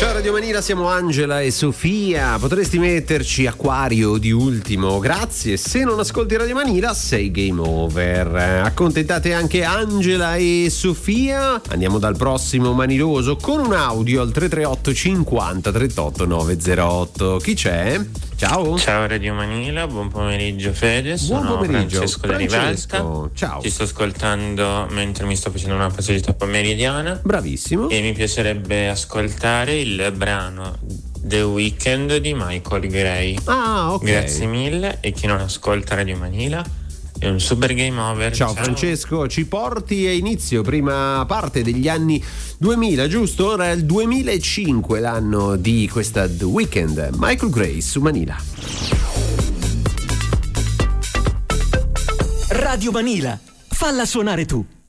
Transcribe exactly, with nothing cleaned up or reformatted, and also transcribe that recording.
Ciao Radio Manila, siamo Angela e Sofia. Potresti metterci Acquario di Ultimo, grazie. Se non ascolti Radio Manila sei game over. Accontentate anche Angela e Sofia. Andiamo dal prossimo maniloso con un audio al tre tre otto cinquanta trentotto novecentotto. Chi c'è? Ciao. Ciao Radio Manila, buon pomeriggio Fede. Buon Sono pomeriggio Francesco da Rivalta. Ciao. Ti sto ascoltando mentre mi sto facendo una passeggiata pomeridiana. Bravissimo. E mi piacerebbe ascoltare il brano The Weeknd di Michael Gray. Ah, ok. Grazie mille, e chi non ascolta Radio Manila è un super game over. Ciao, Ciao Francesco, ci porti a inizio, prima parte degli anni duemila, giusto? Ora è il duemilacinque, l'anno di questa The Weeknd. Michael Gray su Manila. Radio Manila, falla suonare tu.